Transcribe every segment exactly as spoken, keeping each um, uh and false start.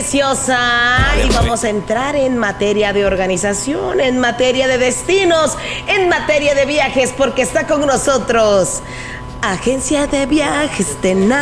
preciosa. Y vamos a entrar en materia de organización, en materia de destinos, en materia de viajes, porque está con nosotros Agencia de Viajes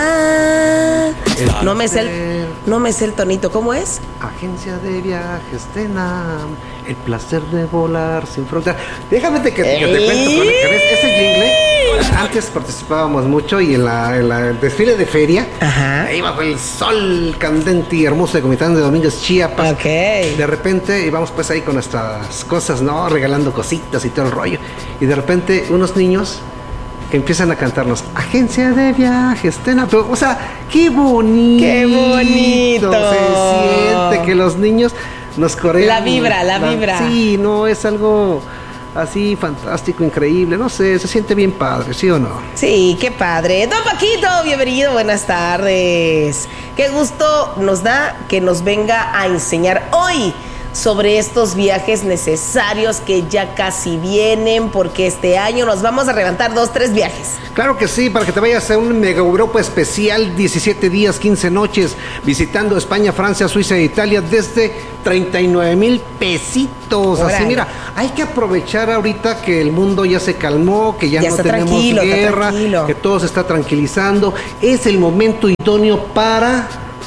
Tenam. No me sé el, no me sé el tonito, ¿cómo es? Agencia de Viajes Tenam, el placer de volar sin fronteras. Déjame que, que te cuento con ese jingle. Antes participábamos mucho y en la, en la el desfile de feria, ajá, ahí bajo el sol candente y hermoso de Comitán de Domínguez, Chiapas. Okay. De repente íbamos pues ahí con nuestras cosas, ¿no? Regalando cositas y todo el rollo. Y de repente unos niños que empiezan a cantarnos Agencia de Viajes Tenam. O sea, qué bonito. Qué bonito. Se siente que los niños nos corean. La vibra, la, la vibra. Sí, no, es algo así fantástico, increíble, no sé, se siente bien padre, ¿sí o no? Sí, qué padre. Don Paquito, bienvenido, buenas tardes. Qué gusto nos da que nos venga a enseñar hoy sobre estos viajes necesarios que ya casi vienen, porque este año nos vamos a levantar dos, tres viajes. Claro que sí, para que te vayas a un Mega Europa especial, diecisiete días, quince noches, visitando España, Francia, Suiza e Italia desde treinta y nueve mil pesitos. Órale. Así, mira, hay que aprovechar ahorita que el mundo ya se calmó, que ya, ya no tenemos guerra, que todo se está tranquilizando. Es el momento idóneo para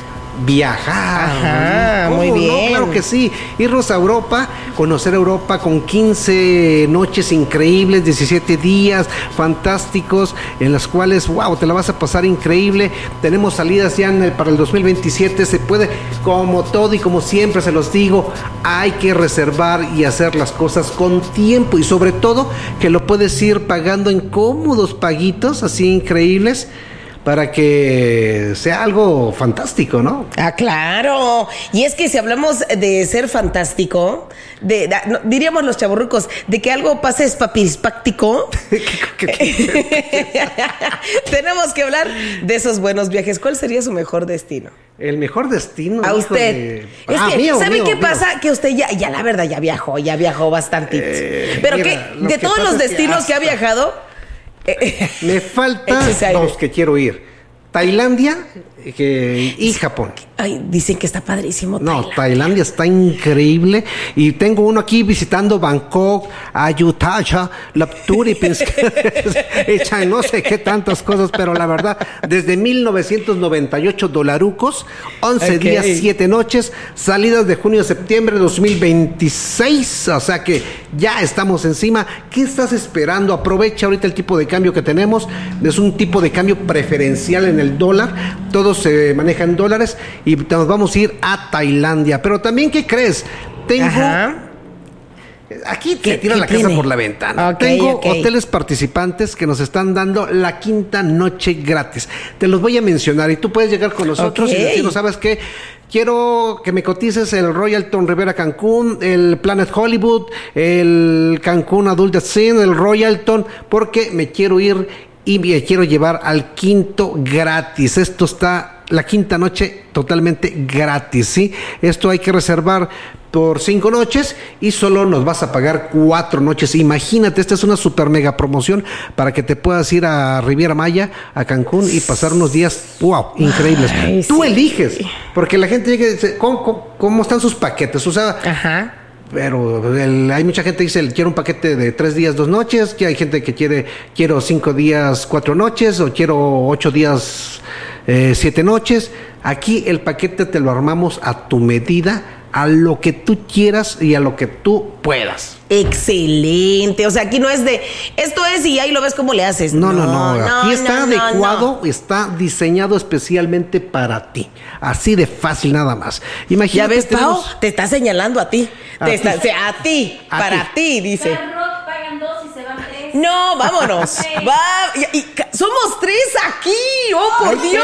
viajar. Ajá, muy bien. No, claro que sí. Irnos a Europa, conocer Europa con quince noches increíbles, diecisiete días fantásticos, en las cuales, wow, te la vas a pasar increíble. Tenemos salidas ya en el, para el dos mil veintisiete. Se puede, como todo y como siempre se los digo, hay que reservar y hacer las cosas con tiempo, y sobre todo que lo puedes ir pagando en cómodos paguitos, así increíbles, para que sea algo fantástico, ¿no? Ah, claro. Y es que si hablamos de ser fantástico, de, de no, diríamos los chavorrucos, de que algo pase espapispáctico, tenemos que hablar de esos buenos viajes. ¿Cuál sería su mejor destino? El mejor destino. A usted. De... Es ah, que, mío, ¿sabe mío, qué mío. pasa? Que usted ya, ya la verdad, ya viajó, ya viajó bastante. Eh, Pero mira, que de que todos los destinos que, que ha viajado, me faltan dos que quiero ir: Tailandia que, y Japón. Ay, dicen que está padrísimo Tailandia. No, Tailandia está increíble. Y tengo uno aquí visitando Bangkok, Ayutthaya, Lapturi, y no sé qué tantas cosas, pero la verdad, desde mil novecientos noventa y ocho dolarucos, once okay. días, siete noches, salidas de junio a septiembre de dos mil veintiséis, o sea que ya estamos encima. ¿Qué estás esperando? Aprovecha ahorita el tipo de cambio que tenemos, es un tipo de cambio preferencial en el dólar, todos se manejan en dólares, y nos vamos a ir a Tailandia. Pero también, ¿qué crees? Tengo... Ajá. Aquí te tiran la tiene? casa por la ventana. Okay, Tengo okay. hoteles participantes que nos están dando la quinta noche gratis. Te los voy a mencionar y tú puedes llegar con nosotros okay. y decirnos, ¿sabes qué? Quiero que me cotices el Royalton Rivera Cancún, el Planet Hollywood, el Cancún Adult Scene, el Royalton, porque me quiero ir y me quiero llevar al quinto gratis. Esto está... La quinta noche totalmente gratis, ¿sí? Esto hay que reservar por cinco noches y solo nos vas a pagar cuatro noches. Imagínate, esta es una super mega promoción para que te puedas ir a Riviera Maya, a Cancún y pasar unos días, wow, increíbles. Ay, Tú sí. eliges, porque la gente llega y dice, ¿cómo, cómo, cómo están sus paquetes? O sea... Ajá. Pero el, hay mucha gente que dice, quiero un paquete de tres días, dos noches, que hay gente que quiere, quiero cinco días, cuatro noches, o quiero ocho días, eh, siete noches. Aquí el paquete te lo armamos a tu medida, a lo que tú quieras y a lo que tú puedas. Excelente. O sea, aquí no es de, esto es y ahí lo ves cómo le haces. No, no, no. no. Aquí no, está no, adecuado, no. está diseñado especialmente para ti. Así de fácil nada más. Imagínate. Ya ves, tenemos... Pau, te está señalando a ti. A te ti, está, o sea, a ti a para ti, ti dice. Pagan dos y se van tres. No, vámonos. Va, y, y, somos tres aquí. ¡Oh, por Dios!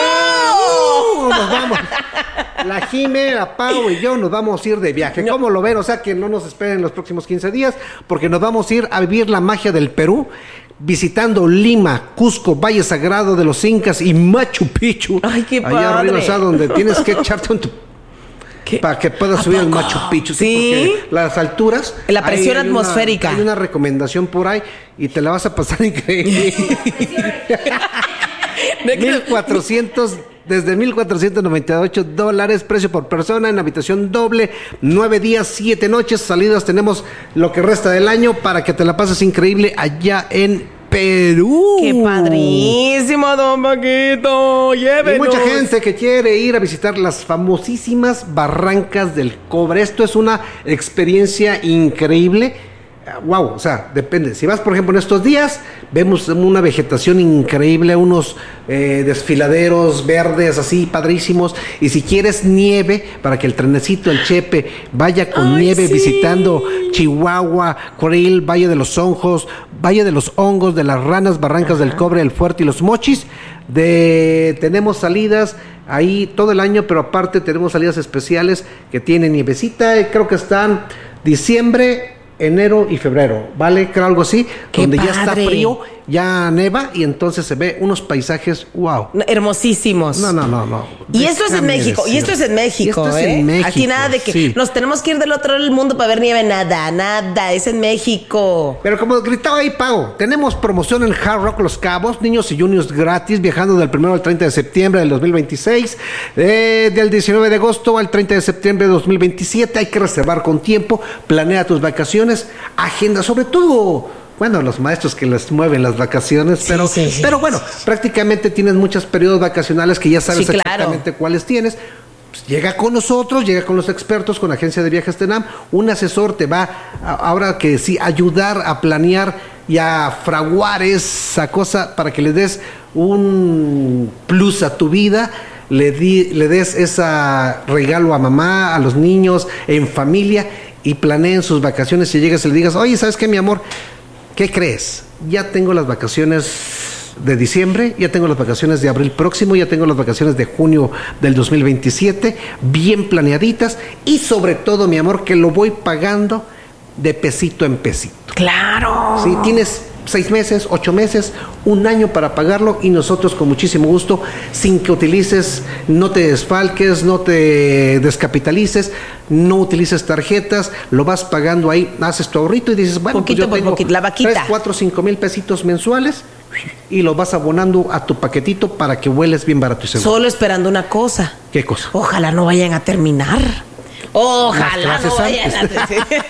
Uh, nos vamos. La Jime, la Pau y yo nos vamos a ir de viaje. No. ¿Cómo lo ven? O sea, que no nos esperen los próximos quince días, porque nos vamos a ir a vivir la magia del Perú, visitando Lima, Cusco, Valle Sagrado de los Incas y Machu Picchu. Ay, qué padre. Allá arriba, o sea, donde tienes que echarte un... ¿Qué? Para que puedas subir al Machu Picchu. Sí. Porque las alturas. La presión hay atmosférica. Una, hay una recomendación por ahí y te la vas a pasar increíble. mil cuatrocientos desde mil cuatrocientos noventa y ocho dólares, precio por persona, en habitación doble, nueve días, siete noches, salidas tenemos lo que resta del año para que te la pases increíble allá en Perú. ¡Qué padrísimo, don Paquito! ¡Llévenos! Hay mucha gente que quiere ir a visitar las famosísimas Barrancas del Cobre. Esto es una experiencia increíble. Wow, o sea, depende. Si vas, por ejemplo, en estos días, vemos una vegetación increíble, unos eh, desfiladeros verdes así padrísimos. Y si quieres nieve, para que el trenecito, el Chepe, vaya con Ay, nieve sí. visitando Chihuahua, Krill, Valle de los Hongos, Valle de los Hongos, de las Ranas, Barrancas Ajá. del Cobre, el Fuerte y los Mochis. De, tenemos salidas ahí todo el año, pero aparte tenemos salidas especiales que tienen nievecita. Creo que están diciembre, enero y febrero, ¿vale? Creo algo así, ¡Qué donde padre! Ya está frío, ya neva y entonces se ve unos paisajes, wow. Hermosísimos. No, no, no, no. Y esto es en México, y esto es en México, Y esto es ¿eh? en México, Aquí nada de que sí. nos tenemos que ir del otro lado del mundo para ver nieve, nada, nada, es en México. Pero como gritaba ahí Pau, tenemos promoción en Hard Rock Los Cabos, niños y juniors gratis, viajando del primero al treinta de septiembre del dos mil veintiséis, eh, del diecinueve de agosto al treinta de septiembre de dos mil veintisiete, hay que reservar con tiempo, planea tus vacaciones, agenda, sobre todo... Bueno, los maestros que les mueven las vacaciones, pero, sí, sí, pero bueno, prácticamente tienes muchos periodos vacacionales que ya sabes sí, claro. exactamente cuáles tienes. Pues llega con nosotros, llega con los expertos, con la agencia de viajes TENAM, un asesor te va, a, ahora que sí, ayudar a planear y a fraguar esa cosa para que le des un plus a tu vida. Le, di, le des ese regalo a mamá, a los niños, en familia, y planeen sus vacaciones y llegas y le digas, oye, ¿sabes qué, mi amor? ¿Qué crees? Ya tengo las vacaciones de diciembre, ya tengo las vacaciones de abril próximo, ya tengo las vacaciones de junio del dos mil veintisiete, bien planeaditas, y sobre todo, mi amor, que lo voy pagando de pesito en pesito. ¡Claro! Sí, tienes seis meses, ocho meses, un año para pagarlo, y nosotros con muchísimo gusto, sin que utilices, no te desfalques, no te descapitalices, no utilices tarjetas, lo vas pagando ahí, haces tu ahorrito y dices, bueno, poquito pues yo por tengo poquito, la vaquita. tres, cuatro, cinco mil pesitos mensuales y lo vas abonando a tu paquetito para que vueles bien barato y seguro. Solo esperando una cosa. ¿Qué cosa? Ojalá no vayan a terminar. Ojalá Las no clases vayan a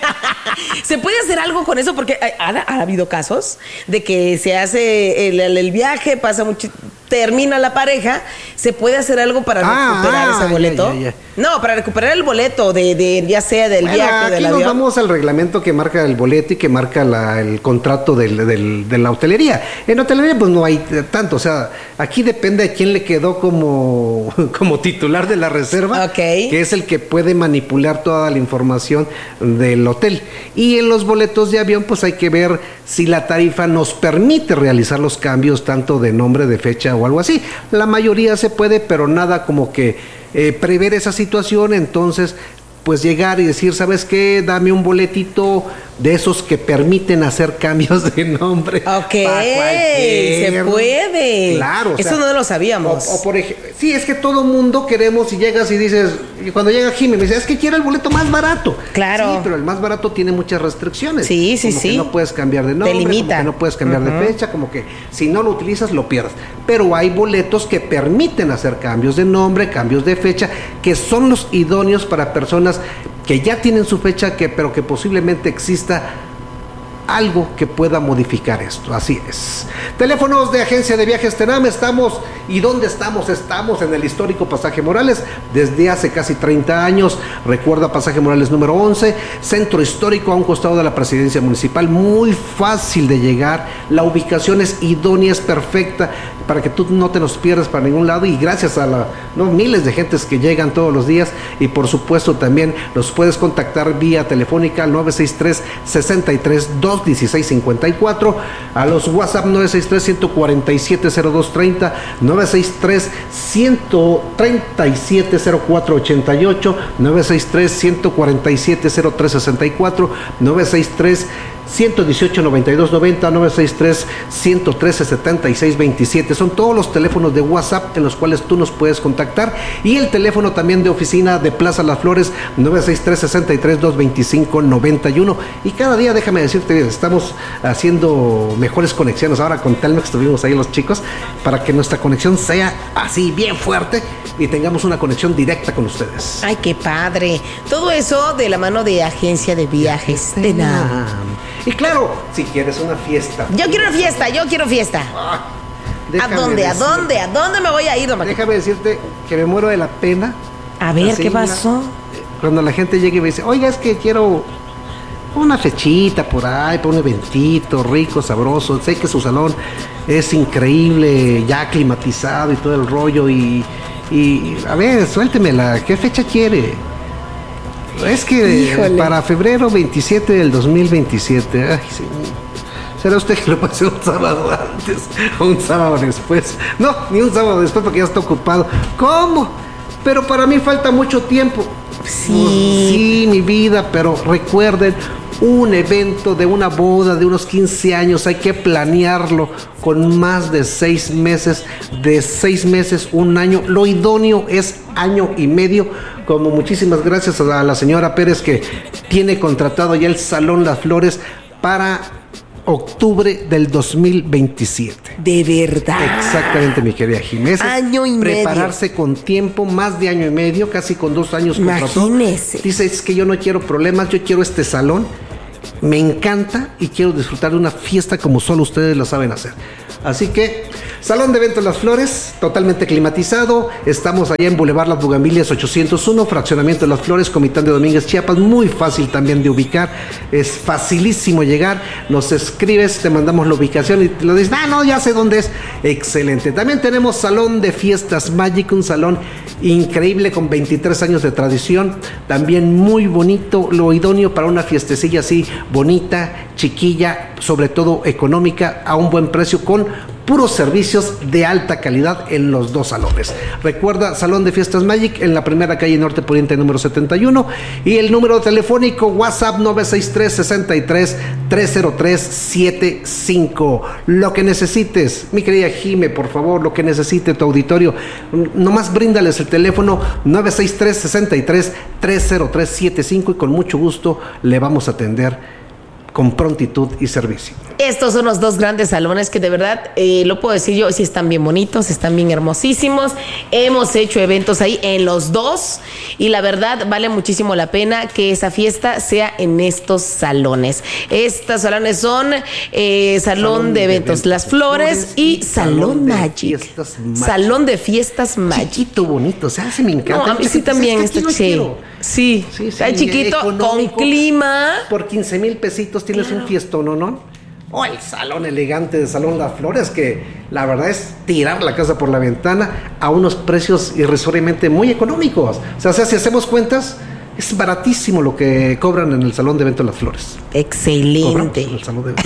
¿Se puede hacer algo con eso? Porque ha, ha habido casos de que se hace el, el, el viaje, pasa mucho, termina la pareja, ¿se puede hacer algo para Ah, recuperar ah, ese boleto? ya, ya, ya. No, para recuperar el boleto de, de ya sea del Bueno, viaje o del aquí nos avión. vamos al reglamento que marca el boleto y que marca la, el contrato del, del, de la hotelería. En hotelería pues no hay tanto, o sea, aquí depende a quién le quedó como, como titular de la reserva, Okay. que es el que puede manipular toda la información del hotel. Y en los boletos de avión pues hay que ver si la tarifa nos permite realizar los cambios tanto de nombre, de fecha o algo así. La mayoría se puede, pero nada como que eh, prever esa situación, entonces pues llegar y decir, ¿sabes qué? Dame un boletito de esos que permiten hacer cambios de nombre. Ok, se puede. Claro. O Eso sea, no lo sabíamos. O, o por ejemplo, sí, es que todo mundo queremos y llegas y dices, y cuando llega Jimmy me dice, es que quiero el boleto más barato. Claro. Sí, pero el más barato tiene muchas restricciones. Sí, sí, como sí. Que no puedes cambiar de nombre, Te limita. como que no puedes cambiar uh-huh. de fecha, como que si no lo utilizas lo pierdes. Pero hay boletos que permiten hacer cambios de nombre, cambios de fecha, que son los idóneos para personas que ya tienen su fecha, que, pero que posiblemente exista algo que pueda modificar esto. Así es. Teléfonos de Agencia de Viajes TENAM, estamos, ¿y dónde estamos? Estamos en el histórico Pasaje Morales desde hace casi treinta años. Recuerda, Pasaje Morales número once, centro histórico a un costado de la presidencia municipal, muy fácil de llegar, la ubicación es idónea, es perfecta para que tú no te nos pierdas para ningún lado, y gracias a la, ¿no? miles de gentes que llegan todos los días, y por supuesto también los puedes contactar vía telefónica al nueve seis tres, sesenta y tres, dos dieciséis cincuenta y cuatro, a los WhatsApp nueve seis tres, ciento cuarenta y siete, cero dos treinta, nueve seis tres, ciento treinta y siete, cero cuatro ochenta y ocho, nueve seis tres, ciento cuarenta y siete, cero tres sesenta y cuatro, nueve seis tres, ciento dieciocho, noventa y dos noventa, nueve seis tres, ciento trece, setenta y seis veintisiete. Son todos los teléfonos de WhatsApp en los cuales tú nos puedes contactar. Y el teléfono también de oficina de Plaza Las Flores, nueve seis tres, sesenta y tres, doscientos veinticinco, noventa y uno. Y cada día, déjame decirte, estamos haciendo mejores conexiones. Ahora con Telmex estuvimos ahí los chicos, para que nuestra conexión sea así bien fuerte y tengamos una conexión directa con ustedes. Ay, qué padre. Todo eso de la mano de Agencia de Viajes Tenam. Y claro, si quieres una fiesta. Yo quiero una fiesta, yo quiero fiesta. Ah, ¿A dónde? ¿A dónde? ¿A dónde me voy a ir, don Paco? Déjame decirte que me muero de la pena. A ver, Así, ¿qué pasó? Mira, cuando la gente llega y me dice, oiga, es que quiero una fechita por ahí, para un eventito rico, sabroso. Sé que su salón es increíble, ya climatizado y todo el rollo. Y, y a ver, suéltemela, ¿qué fecha quiere? Es que Híjole. para febrero veintisiete del dos mil veintisiete. Ay, sí. ¿Será usted que lo pase un sábado antes o un sábado después? No, ni un sábado después porque ya está ocupado. ¿Cómo? Pero para mí falta mucho tiempo. Sí. Sí, mi vida, pero recuerden, un evento de una boda de unos quince años hay que planearlo con más de seis meses, de seis meses, un año. Lo idóneo es año y medio, como muchísimas gracias a la señora Pérez que tiene contratado ya el Salón Las Flores para octubre del dos mil veintisiete. De verdad. Exactamente, mi querida Jiménez. Año y medio. Prepararse con tiempo, más de año y medio, casi con dos años. Imagínese. Dice, es que yo no quiero problemas, yo quiero este salón. Me encanta y quiero disfrutar de una fiesta como solo ustedes lo saben hacer. Así que, Salón de Eventos Las Flores, totalmente climatizado. Estamos allá en Boulevard Las Bugambilias ochocientos uno, Fraccionamiento de Las Flores, Comitán de Domínguez, Chiapas. Muy fácil también de ubicar. Es facilísimo llegar. Nos escribes, te mandamos la ubicación y te lo dices, ah, no, ya sé dónde es. Excelente. También tenemos Salón de Fiestas Magic, un salón increíble con veintitrés años de tradición. También muy bonito, lo idóneo para una fiestecilla así, bonita, chiquilla, sobre todo económica, a un buen precio, con puros servicios de alta calidad en los dos salones. Recuerda, Salón de Fiestas Magic en la primera calle Norte Poniente número setenta y uno, y el número telefónico WhatsApp nueve seis tres, sesenta y tres, trescientos tres setenta y cinco. Lo que necesites, mi querida Jime, por favor, lo que necesite tu auditorio, nomás bríndales el teléfono nueve seis tres, sesenta y tres, trescientos tres setenta y cinco y con mucho gusto le vamos a atender con prontitud y servicio. Estos son los dos grandes salones que de verdad, eh, lo puedo decir yo, sí están bien bonitos, están bien hermosísimos. Hemos hecho eventos ahí en los dos y la verdad vale muchísimo la pena que esa fiesta sea en estos salones. Estos salones son eh, Salón, Salón de, de Eventos, eventos Las Flores, Flores y, y Salón, Salón Magic. Magic. Salón de Fiestas Magic. Chiquito, bonito, o sea, se me encanta. No, a mí sí también está chido. Sí, sí, sí, está chiquito, con clima. Por quince mil pesitos tienes claro. un fiestón, ¿no? ¿no? O el salón elegante de Salón Las Flores, que la verdad es tirar la casa por la ventana a unos precios irrisoriamente muy económicos. O sea, o sea, si hacemos cuentas, es baratísimo lo que cobran en el Salón de Eventos Las Flores. Excelente. En el salón de...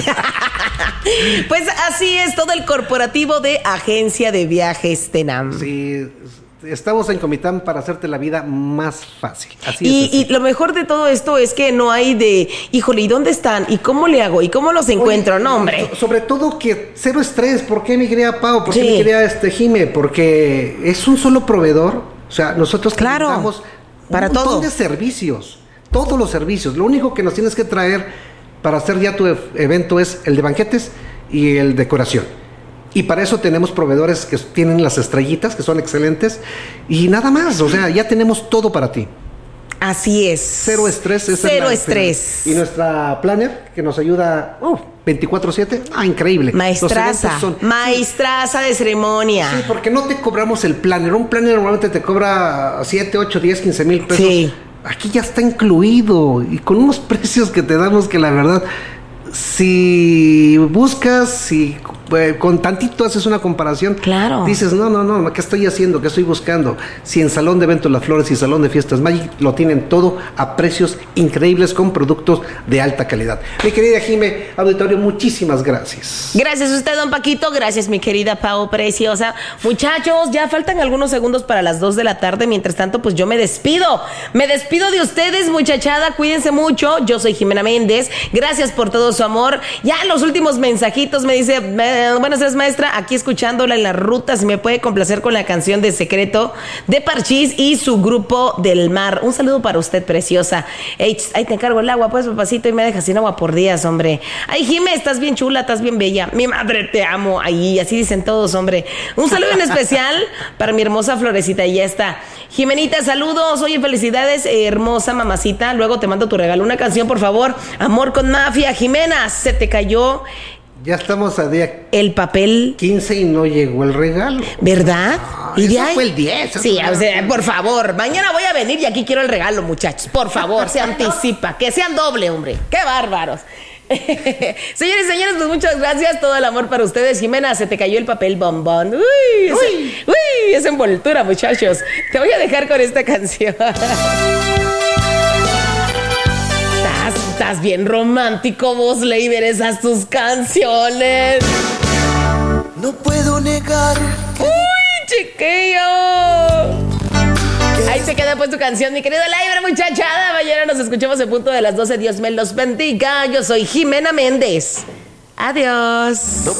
Pues así es todo el corporativo de Agencia de Viajes Tenam. Sí, estamos en Comitán para hacerte la vida más fácil. Así y, es. Así. Y lo mejor de todo esto es que no hay de, híjole, ¿y dónde están? ¿Y cómo le hago? ¿Y cómo los encuentro? Oye, no, hombre. Sobre todo que cero estrés. ¿Por qué, mi querida Pau? ¿Por qué, sí. mi querida este, Jime? Porque es un solo proveedor. O sea, nosotros claro, damos para un montón todo. de servicios. Todos los servicios. Lo único que nos tienes que traer para hacer ya tu evento es el de banquetes y el de decoración. Y para eso tenemos proveedores que tienen las estrellitas, que son excelentes, y nada más, o sea, ya tenemos todo para ti. Así es. Cero estrés. Esa Cero es la, estrés. Y nuestra planner, que nos ayuda uh, veinticuatro siete, ah, increíble. Maestraza, son, maestraza de ceremonia. Sí, porque no te cobramos el planner. Un planner normalmente te cobra siete, ocho, diez, quince mil pesos. Sí. Aquí ya está incluido, y con unos precios que te damos que la verdad, si buscas, si eh, con tantito haces una comparación, claro, dices, no, no, no, ¿qué estoy haciendo? ¿Qué estoy buscando? Si en Salón de Eventos Las Flores y Salón de Fiestas Magic lo tienen todo a precios increíbles con productos de alta calidad. Mi querida Jime, auditorio, muchísimas gracias. Gracias a usted, don Paquito. Gracias, mi querida Pau preciosa. Muchachos, ya faltan algunos segundos para las dos de la tarde. Mientras tanto, pues yo me despido. Me despido de ustedes, muchachada. Cuídense mucho. Yo soy Jimena Méndez. Gracias por todo su amor. Ya los últimos mensajitos me dice, buenas tardes, maestra. Aquí escuchándola en la ruta. Si me puede complacer con la canción de Secreto de Parchís y su grupo del mar. Un saludo para usted, preciosa. Hey, ahí te encargo el agua, pues, papacito, y me dejas sin agua por días, hombre. Ay, Jime, estás bien chula, estás bien bella. Mi madre, te amo. Ahí, así dicen todos, hombre. Un saludo en especial para mi hermosa Florecita. Y ya está. Jimenita, saludos. Oye, felicidades, eh, hermosa mamacita. Luego te mando tu regalo. Una canción, por favor. Amor con Mafia. Jimena, se te cayó. Ya estamos a día el papel quince y no llegó el regalo. ¿Verdad? No, ¿Y eso de fue el diez. Sí, o sea, por favor, mañana voy a venir y aquí quiero el regalo, muchachos. Por favor, se anticipa. Que sean doble, hombre. ¡Qué bárbaros! Señores y señores, pues muchas gracias. Todo el amor para ustedes. Jimena, se te cayó el papel bombón. Uy, uy, esa, uy, esa envoltura, muchachos. Te voy a dejar con esta canción. Estás bien romántico, vos, Leiber, esas tus canciones. No puedo negar. ¡Uy, chiquillo! Ahí se queda pues tu canción, mi querido Leiber, muchachada. Mañana nos escuchamos en punto de las doce. Dios me los bendiga. Yo soy Jimena Méndez. Adiós.